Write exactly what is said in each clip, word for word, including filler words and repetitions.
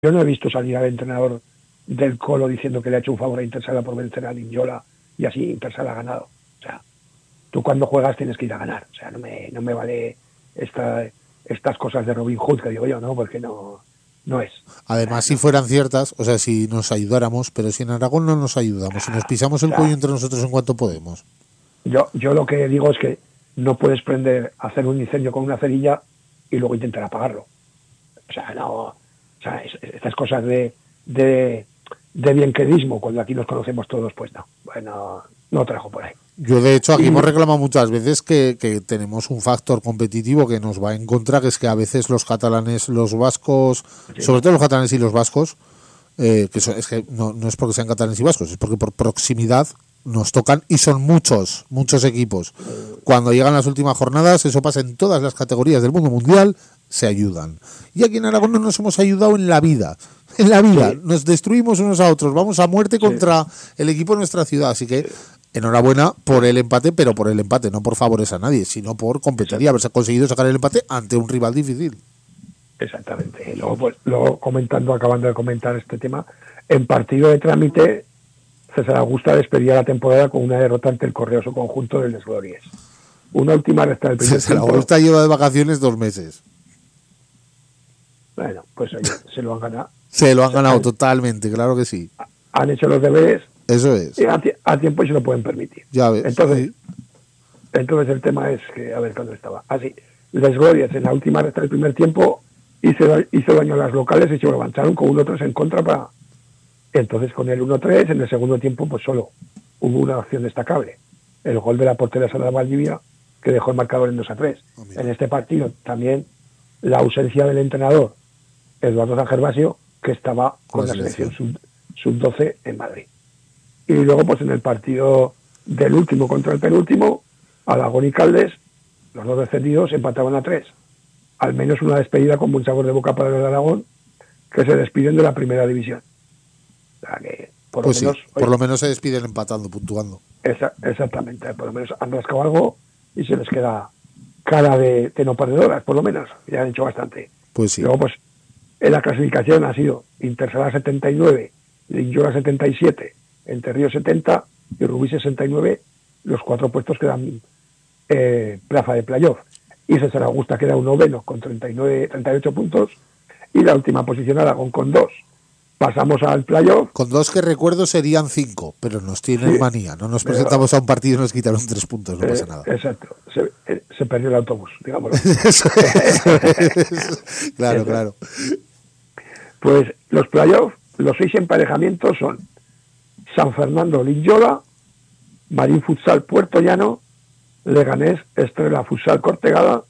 Yo no he visto salir al entrenador del Colo diciendo que le ha hecho un favor a Intersala por vencer a Ninjola y así Intersala ha ganado. O sea, tú cuando juegas tienes que ir a ganar. O sea, no me, no me vale esta, estas cosas de Robin Hood que digo yo, ¿no? Porque no, no es. Además, O si sea, no. fueran ciertas, o sea, si nos ayudáramos, pero si en Aragón no nos ayudamos, si nos pisamos O el cuello sea, entre nosotros en cuanto podemos. yo, yo lo que digo es que no puedes prender, hacer un incendio con una cerilla y luego intentar apagarlo. O sea, no, o sea, es, estas cosas de, de, de bienquedismo, cuando aquí nos conocemos todos, pues no, bueno, no trajo por ahí. Yo, de hecho, aquí Y, hemos reclamado muchas veces que, que tenemos un factor competitivo que nos va en contra, que es que a veces los catalanes, los vascos, sí, sobre todo los catalanes y los vascos, eh, que son, es que no, no es porque sean catalanes y vascos, es porque por proximidad nos tocan y son muchos, muchos equipos. Cuando llegan las últimas jornadas, eso pasa en todas las categorías del mundo mundial, se ayudan. Y aquí en Aragón no nos hemos ayudado en la vida. En la vida. sí, Nos destruimos unos a otros. Vamos a muerte sí, contra el equipo de nuestra ciudad. Así que enhorabuena por el empate, pero por el empate, no por favores a nadie, sino por competir y haberse conseguido sacar el empate ante un rival difícil. exactamente. Y luego, pues, luego comentando, acabando de comentar este tema, en partido de trámite, César Augusta despedía la temporada con una derrota ante el Correoso conjunto del Desgloriés. Una última resta del primer Se la tiempo. gusta lleva de vacaciones dos meses. Bueno, pues oye, se lo han ganado. Se lo han ganado han, totalmente, claro que sí. Han hecho los deberes. Eso es. Y a, a tiempo y se lo pueden permitir. Ya ves. Entonces, Sí. entonces el tema es que, a ver, ¿cuándo estaba? Así, Les Glorias en la última resta del primer tiempo hizo, hizo daño a las locales y se levantaron con uno tres en contra para... Entonces con el uno tres en el segundo tiempo pues solo hubo una acción destacable. El gol de la portera Sara Valdivia que dejó el marcador en dos a tres. Oh, en este partido también la ausencia del entrenador Eduardo San Gervasio, que estaba con la, la selección, selección sub doce en Madrid. Y luego pues en el partido del último contra el penúltimo, Alagón y Caldes, los dos descendidos, empataban a tres. Al menos una despedida con buen sabor de boca para los de Aragón, que se despiden de la primera división. O sea que, por pues lo menos, sí, por oye, lo menos se despiden empatando, puntuando. Esa, exactamente, por lo menos han rascado algo y se les queda cara de, de no perdedoras, por lo menos. Ya han hecho bastante. Pues sí. Luego, pues, en la clasificación ha sido Intersala setenta y nueve, Linyola setenta y siete, Entre Ríos setenta y Rubí sesenta y nueve, los cuatro puestos que dan eh, plaza de playoff. Y César Augusta queda un noveno con treinta y nueve, treinta y ocho puntos y la última posición Aragón con dos. Pasamos al playoff. Con dos que recuerdo serían cinco, pero nos tienen sí, manía. No nos presentamos pero, a un partido y nos quitaron tres puntos, no eh, pasa nada. Exacto, se, eh, se perdió el autobús, digámoslo. Eso es, eso es. Claro, eso. Claro. Pues los playoffs, los seis emparejamientos son San Fernando Linyola, Marín Futsal Puerto Llano, Leganés Estrella Futsal Cortegada,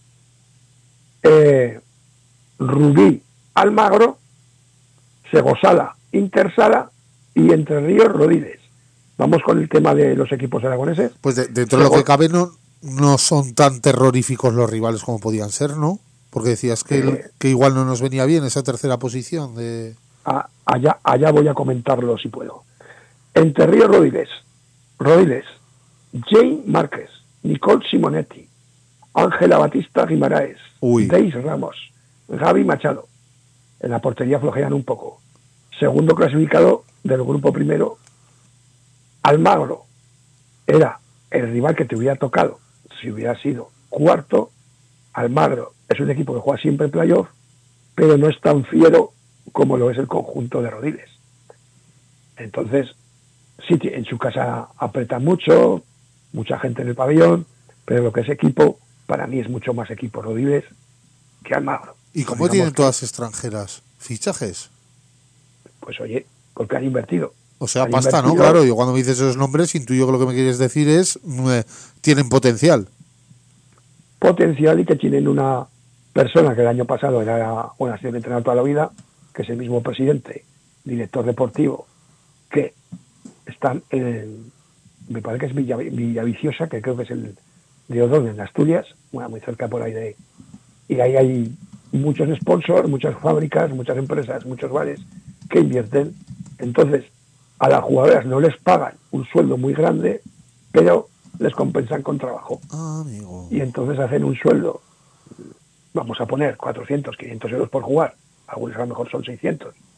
eh, Rubí Almagro, Segosala, Intersala y Entre Ríos, Rodiles. Vamos con el tema de los equipos aragoneses. Pues de, dentro de lo que cabe no, no son tan terroríficos los rivales como podían ser, ¿no? Porque decías que, eh, que igual no nos venía bien esa tercera posición. de a, allá, allá voy a comentarlo si puedo. Entre Ríos, Rodiles, Rodiles, Jane Márquez, Nicole Simonetti, Ángela Batista Guimaraes, Deis Ramos, Gaby Machado. En la portería flojean un poco. Segundo clasificado del grupo primero, Almagro. Era el rival que te hubiera tocado si hubiera sido cuarto. Almagro es un equipo que juega siempre en playoff, pero no es tan fiero como lo es el conjunto de Rodiles. Entonces, sí, en su casa aprieta mucho, mucha gente en el pabellón, pero lo que es equipo, para mí es mucho más equipo Rodiles que Almagro. ¿Y cómo tienen todas extranjeras? ¿Fichajes? Pues oye, porque han invertido. O sea, han pasta, invertido, ¿no? Claro, yo cuando me dices esos nombres, intuyo que lo que me quieres decir es, eh, tienen potencial. Potencial y que tienen una persona que el año pasado era, bueno, ha sido entrenador toda la vida, que es el mismo presidente, director deportivo, que están en, me parece que es Villa, Villaviciosa, que creo que es el de Odón, en Asturias, bueno, muy cerca por ahí de... Y ahí hay muchos sponsors, muchas fábricas, muchas empresas, muchos bares que invierten. Entonces, a las jugadoras no les pagan un sueldo muy grande, pero les compensan con trabajo. Ah, amigo. Y entonces hacen un sueldo, vamos a poner cuatrocientos, quinientos euros por jugar, algunos a lo mejor son seiscientos,